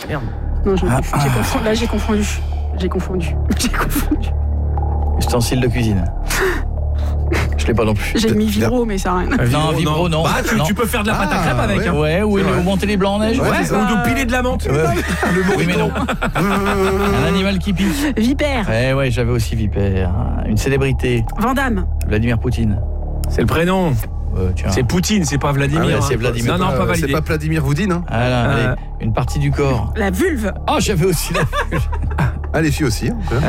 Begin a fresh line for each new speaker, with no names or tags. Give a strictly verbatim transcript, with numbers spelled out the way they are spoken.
Merde.
Non, je l'ai
Ah,
plus.
ah.
J'ai confondu. Là, j'ai confondu. J'ai confondu. J'ai confondu.
Ustensile de cuisine. Je l'ai pas non plus.
J'ai mis vibro, mais ça n'a rien.
Non, vibro, non.
Bah, tu,
Non.
tu peux faire de la pâte à
Ah,
crêpes avec.
ouais.
Hein.
Ouais, ou une- ou monter les blancs en neige.
Ouais,
Ouais,
c'est
ou
ça.
de piler de la menthe.
Ouais. Le
Oui, mais non. Un animal qui pique.
Vipère.
Eh ouais, j'avais aussi vipère. Une célébrité.
Vandame.
Vladimir Poutine.
C'est le prénom.
Euh, tiens.
C'est Poutine, c'est pas Vladimir.
Ah ouais,
hein.
c'est Vladimir.
Non, non, pas
Euh,
validé.
C'est pas Vladimir Voudine, hein.
Ah là,
Euh.
allez, une partie du corps.
La vulve.
Ah, j'avais aussi la
Ah, les filles aussi. Hein.